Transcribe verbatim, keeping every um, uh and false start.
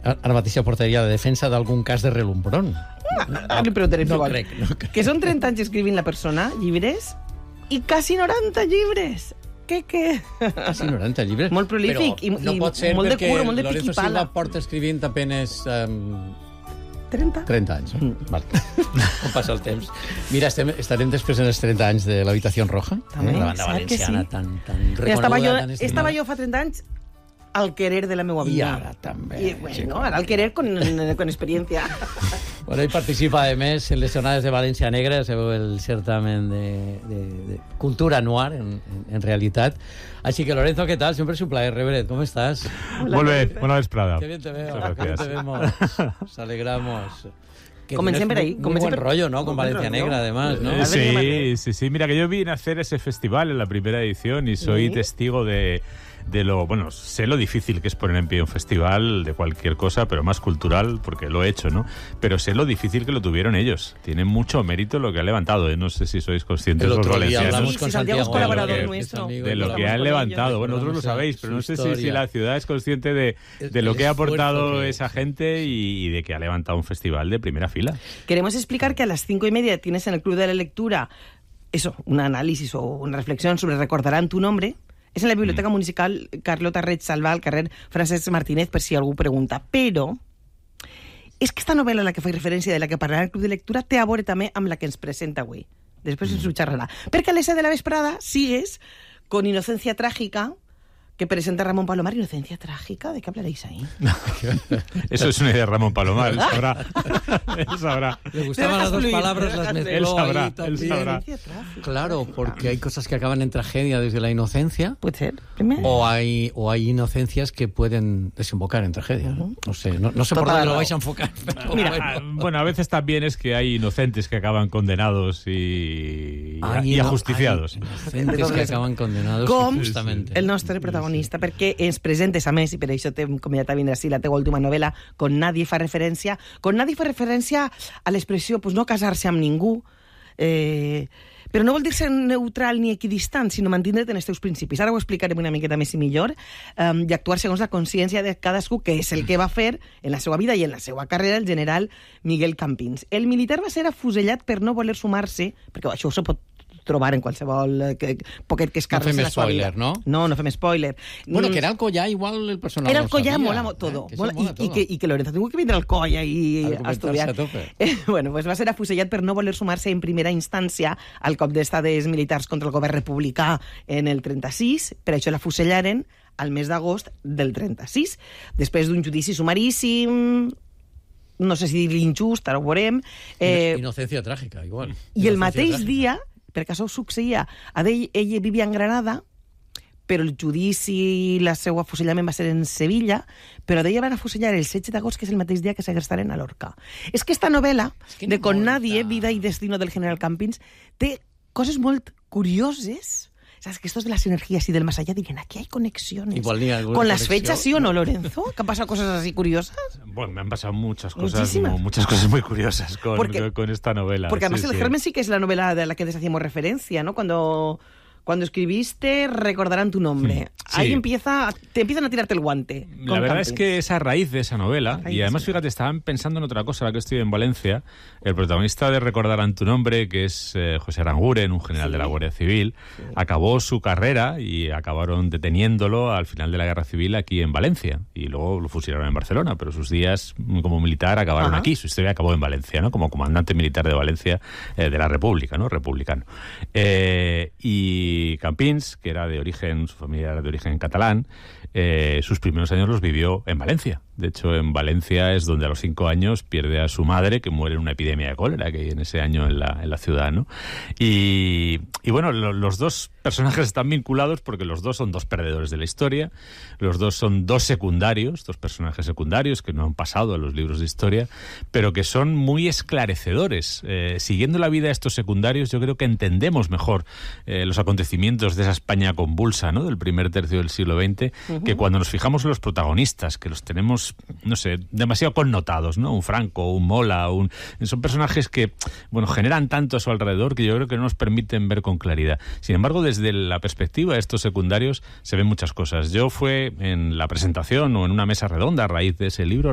ara mateix portaria la defensa d'algun cas de relumbrón. No, li preguntaré no igual. crec, no crec. Que són trenta anys escrivint la persona, llibres, i quasi noranta llibres. Què, què? Quasi noranta llibres. Molt prolífic i, no i pot ser molt de perquè curro, molt de Lorenzo piqui-pala. Silva porta escrivint apenes um, trenta? trenta anys. Mm. Vale. Com passa el temps. Mira, estem, estarem després en els trenta anys de l'Habitació Roja, També, eh? La banda valenciana sí. tan, tan reconeguda, Estava jo, tan estimada. estava jo fa trenta anys al querer de la meva vida. I ara també. I, bueno, ara al querer con, con experiencia. Bueno, ell participa, a més, en les jornades de València Negra, el certamen de, de, de cultura noir, en, en, en realitat. Així que, Lorenzo, què tal? Sempre és un plaer rebre't. Com estàs? Molt bé, bona vesprada. Qué bien te veo, qué bien te vemos. Nos alegramos. Que Comencem per ahí. Muy, muy buen per... rollo, ¿no? Con Valencia Negra, además, ¿no? Eh, sí, sí, sí. Mira, que yo vine a hacer ese festival en la primera edición y soy ¿Sí? testigo de... de lo, bueno, sé lo difícil que es poner en pie un festival de cualquier cosa, pero más cultural, porque lo he hecho, ¿no? Pero sé lo difícil que lo tuvieron ellos. Tienen mucho mérito lo que ha levantado, ¿eh? No sé si sois conscientes los valencianos. Sí, con Santiago es colaborador de nuestro. De lo que han levantado. Bueno, vosotros lo sabéis, pero no sé si, si la ciudad es consciente de, de lo que ha aportado que... esa gente y, y de que ha levantado un festival de primera fila. Queremos explicar que a las cinco y media tienes en el Club de la Lectura eso, un análisis o una reflexión sobre Recordarán tu nombre. És en la Biblioteca mm. Municipal Carlota Reig Salvà, al carrer Francesc Martínez, per si algú pregunta. Però és que esta novel·la a la que faig referència, de la que parlarà el Club de Lectura, té a veure també amb la que ens presenta avui. Després mm. ens ho xerrarà. Perquè a les set de la vesprada sigues con Inocencia Trágica, que presenta Ramón Palomar. ¿Inocencia trágica? ¿De qué hablaréis ahí? Eso es una idea de Ramón Palomar, él sabrá. Él sabrá. Le gustaban las dos fluir, palabras, las mezcló. Él sabrá, ahí él sabrá. Claro, porque hay cosas que acaban en tragedia desde la inocencia. Puede ser, primero. O hay, o hay inocencias que pueden desembocar en tragedia. ¿no? No sé, no, no sé por dónde lo vais a enfocar. Pero Mira, bueno. bueno, a veces también es que hay inocentes que acaban condenados y, hay, y ajusticiados. Hay inocentes que acaban condenados Com justamente. El nostre protagonista, perquè ens presentes, a més, i per això t'hem convidat a vindre així, la teva última novel·la, Con nadie fa referència. Con nadie fa referència a l'expressió pues, no casar-se amb ningú, eh, però no vol dir ser neutral ni equidistant, sinó mantindre't en els teus principis. Ara ho explicarem una miqueta més i millor, um, i actuar segons la consciència de cadascú, que és el que va fer en la seva vida i en la seva carrera el general Miguel Campins. El militar va ser afusellat per no voler sumar-se, perquè això se pot trobar en qualsevol que, poquet que es carri no la seva vida. No? no, no fem spoiler. Bueno, que era Alcoyà, igual el personal Era no Alcoyà, sabia, mola todo. Eh? Mola, mola i, todo. I, que, I que Lorenzo tuvo que vindre a Alcoyà i a estudiar. Eh, bueno, pues va ser afusellat per no voler sumar-se en primera instància al cop d'estades militars contra el govern republicà en el trenta-sis, per això l'afusellaren al mes d'agost del trenta-sis. Després d'un judici sumaríssim, no sé si dir injust, ara ho veurem. Eh, Inocencia tràgica, igual. I el mateix tràgica. dia, perquè això succeïa, ell, ell vivia en Granada, però el judici i la seva afusellament va ser en Sevilla, però d'ella van afusellar el setze d'agost, que és el mateix dia que segrestaren a Lorca. És que esta novel·la, es que de Con molta... nadie, vida y destino del general Campins, té coses molt curioses. ¿Sabes? Que estos de las energías y del más allá dirían, aquí hay conexiones. Igual ni alguna ¿Con las conexión? fechas sí o no, Lorenzo? ¿Que han pasado cosas así curiosas? Bueno, me han pasado muchas cosas, Muchísimas. muchas cosas muy curiosas con, porque, con, con esta novela. Porque además sí, el sí. germen sí que es la novela de la que les hacíamos referencia, ¿no? Cuando... Cuando escribiste Recordarán tu nombre. Sí. Ahí empieza, te empiezan a tirarte el guante. La verdad Campins. Es que es a raíz de esa novela. Raíz, y además, sí. fíjate, estaban pensando en otra cosa, ahora que estoy en Valencia. El protagonista de Recordarán tu nombre, que es eh, José Aranguren, un general sí. de la Guardia Civil, sí. acabó su carrera y acabaron deteniéndolo al final de la Guerra Civil aquí en Valencia. Y luego lo fusilaron en Barcelona, pero sus días como militar acabaron Ajá. aquí. Su historia acabó en Valencia, ¿no? Como comandante militar de Valencia eh, de la República, ¿no? Republicano. Eh, y Campins, que era de origen, su familia era de origen catalán, eh, sus primeros años los vivió en Valencia. De hecho, en Valencia es donde a los cinco años pierde a su madre, que muere en una epidemia de cólera que hay en ese año en la, en la ciudad, ¿no? Y, y bueno, lo, los dos personajes están vinculados porque los dos son dos perdedores de la historia, los dos son dos secundarios, dos personajes secundarios que no han pasado a los libros de historia, pero que son muy esclarecedores. Eh, siguiendo la vida de estos secundarios, yo creo que entendemos mejor eh, los acontecimientos de esa España convulsa, ¿no? Del primer tercio del siglo veinte, uh-huh. que cuando nos fijamos en los protagonistas, que los tenemos, no sé, demasiado connotados, ¿no? Un Franco, un Mola, un... son personajes que, bueno, generan tanto a su alrededor que yo creo que no nos permiten ver con claridad. Sin embargo, desde la perspectiva de estos secundarios se ven muchas cosas. Yo fue en la presentación o en una mesa redonda a raíz de ese libro,